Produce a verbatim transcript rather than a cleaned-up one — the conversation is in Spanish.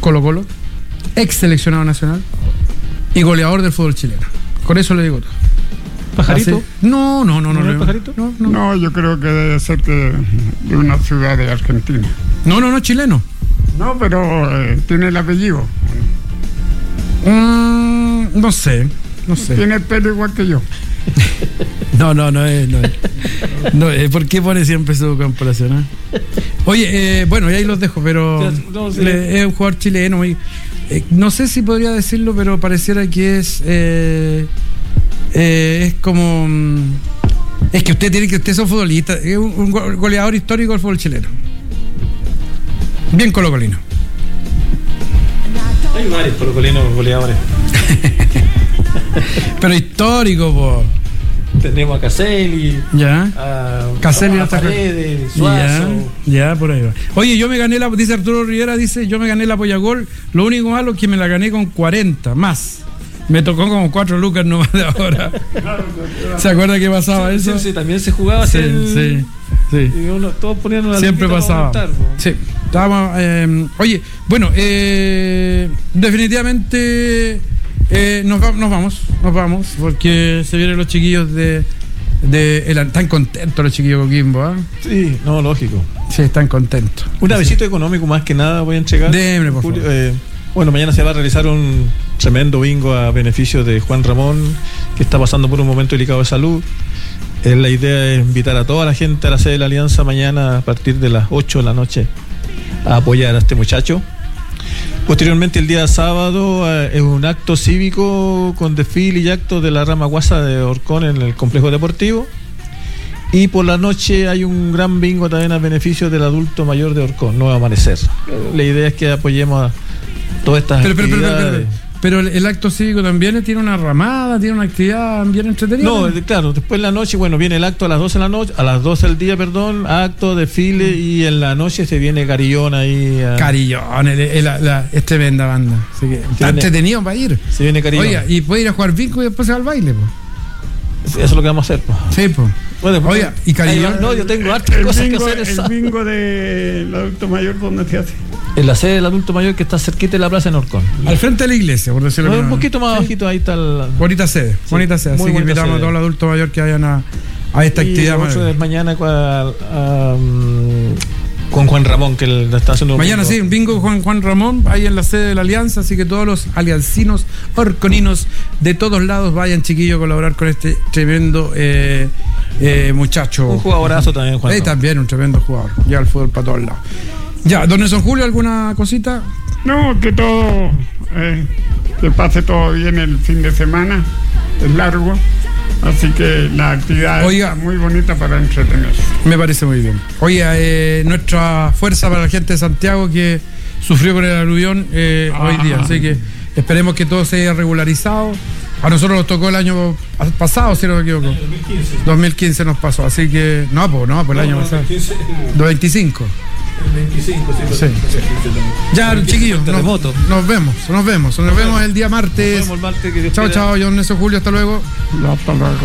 Colo Colo, ex seleccionado nacional y goleador del fútbol chileno. Con eso le digo todo. ¿Pajarito? ¿Así? No, no, no, no. ¿No no, es Pajarito? No, no. No, yo creo que debe ser que de una ciudad de Argentina. No, no, no, chileno. No, pero eh, tiene el apellido. Mm, no sé, no sé. Tiene el pelo igual que yo. No, no, no es. No, es. No, eh, ¿por qué pone siempre su comparación? Eh? Oye, eh, bueno, y ahí los dejo, pero no, sí. le, es un jugador chileno. Y, eh, no sé si podría decirlo, pero pareciera que es. Eh, eh, es como. Es que usted tiene que. Usted es un futbolista, es un, un goleador histórico del fútbol chileno. Bien colocolino. Hay varios colocolinos goleadores. Pero histórico, po. Tenemos a Caselli, Ya. a Caselli a hasta Paredes, Suazo. Ya, ya, por ahí va. Oye, yo me gané la, dice Arturo Rivera, dice, yo me gané la Apoyagol, lo único malo es que me la gané con cuarenta más. Me tocó como cuatro lucas nomás de ahora. ¿Se acuerda que pasaba sí, eso? Sí, sí, también se jugaba sí, el, sí, sí. Y uno, todos ponían una Siempre pasaba. Montar, sí, estábamos. Eh, oye, bueno, eh, definitivamente eh, nos, va, nos vamos, nos vamos, porque se vienen los chiquillos de. de el, están contentos los chiquillos de Coquimbo, ¿eh? Sí, no, lógico. Sí, están contentos. Un avisito económico más que nada voy a entregar. Déjeme, por Julio, favor. Eh, bueno, mañana se va a realizar un tremendo bingo a beneficio de Juan Ramón, que está pasando por un momento delicado de salud. Eh, la idea es invitar a toda la gente a la sede de la Alianza mañana a partir de las ocho de la noche a apoyar a este muchacho. Posteriormente, el día sábado, eh, es un acto cívico con desfile y actos de la rama Guasa de Orcón en el complejo deportivo. Y por la noche hay un gran bingo también a beneficio del adulto mayor de Orcón, Nuevo Amanecer. La idea es que apoyemos a todas estas pero, pero, actividades. pero, pero, pero, pero el, el acto cívico también tiene una ramada, tiene una actividad bien entretenida. No, claro, después en la noche, bueno, viene el acto a las doce de la noche, a las doce del día, perdón, acto, desfile, y en la noche se viene Carillón ahí. A... Carillón, el, el, la, la, es tremenda banda. Así que está viene, entretenido para ir. Se viene Carillón. Oiga, y puede ir a jugar bingo y después se va al baile, pues. Eso es lo que vamos a hacer, pues. Sí, pues. Bueno, pues, oiga, y Carillón. No, yo tengo hartas el cosas bingo, que hacer. El esa. bingo del adulto mayor, ¿dónde se hace? En la sede del adulto mayor que está cerquita de la plaza en Orcón. Al frente de la iglesia, por decirlo no, así. Un poquito más bajito, ahí está el... Bonita sede, sí, bonita sede. Así que invitamos sede. a todos los adultos mayores que vayan a, a esta y actividad. Y mañana a, a, um, con Juan Ramón, que él está haciendo. Mañana bingo. Sí, un bingo Juan, Juan Ramón, ahí en la sede de la Alianza. Así que todos los aliancinos, orconinos de todos lados, vayan, chiquillos, a colaborar con este tremendo eh, eh, muchacho. Un jugadorazo también, Juan. Sí, también un tremendo jugador. Ya el fútbol para todos lados. Ya, don Nelson Julio, ¿alguna cosita? No, que todo, eh, que pase todo bien el fin de semana, es largo, así que la actividad Oiga, es muy bonita para entretenerse. Me parece muy bien. Oye, eh, nuestra fuerza para la gente de Santiago que sufrió con el aluvión eh, ah. hoy día, así que esperemos que todo se haya regularizado. A nosotros nos tocó el año pasado, si no me equivoco. dos mil quince. dos mil quince nos pasó, así que... No, pues no, pues el no, año pasado. dos mil veinticinco. El veinticinco, sí. sí. sí. Ya, chiquillos, nos, nos vemos, nos vemos. Nos vemos el día martes. Nos vemos el martes. Chao, chao, yo Nelson Julio, hasta luego. Hasta luego.